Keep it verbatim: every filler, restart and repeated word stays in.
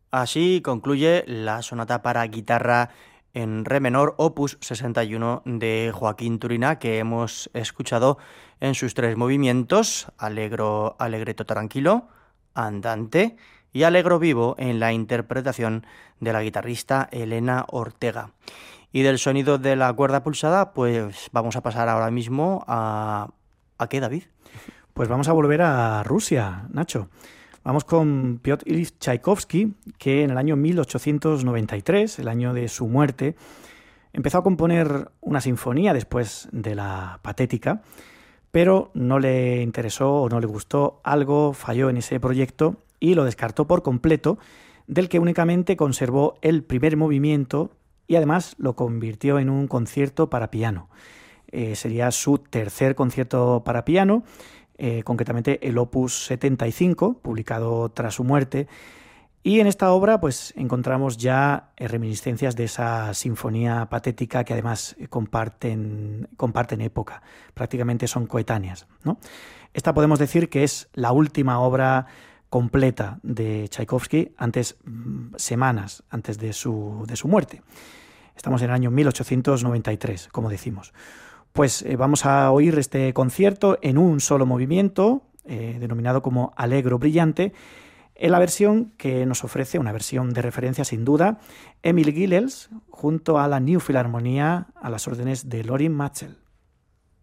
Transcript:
Así concluye la sonata para guitarra en re menor, opus sesenta y uno de Joaquín Turina, que hemos escuchado en sus tres movimientos: allegro, allegretto tranquilo, andante y allegro vivo, en la interpretación de la guitarrista Elena Ortega. Y del sonido de la cuerda pulsada, pues vamos a pasar ahora mismo a... ¿A qué, David? Pues vamos a volver a Rusia, Nacho. Vamos con Piotr Ilich Tchaikovsky, que en el año mil ochocientos noventa y tres, el año de su muerte, empezó a componer una sinfonía después de la Patética, pero no le interesó o no le gustó algo, falló en ese proyecto y lo descartó por completo, del que únicamente conservó el primer movimiento y además lo convirtió en un concierto para piano. Eh, sería su tercer concierto para piano, eh, concretamente el Opus setenta y cinco, publicado tras su muerte. Y en esta obra pues encontramos ya eh, reminiscencias de esa sinfonía patética que además eh, comparten, comparten época, prácticamente son coetáneas, ¿no? Esta podemos decir que es la última obra completa de Tchaikovsky, antes, semanas antes de su, de su muerte. Estamos en el año mil ochocientos noventa y tres, como decimos. Pues eh, vamos a oír este concierto en un solo movimiento, eh, denominado como Allegro brillante, en la versión que nos ofrece, una versión de referencia sin duda, Emil Gilels, junto a la New Philharmonia a las órdenes de Lorin Maazel.